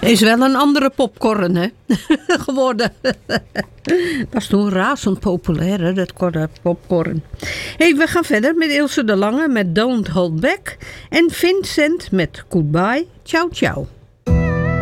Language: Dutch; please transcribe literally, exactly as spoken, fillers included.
Is wel een andere popcorn, hè? geworden. Was toen razend populair, hè, dat popcorn. Hey, we gaan verder met Ilse de Lange met Don't Hold Back. En Vincent met Goodbye, ciao ciao.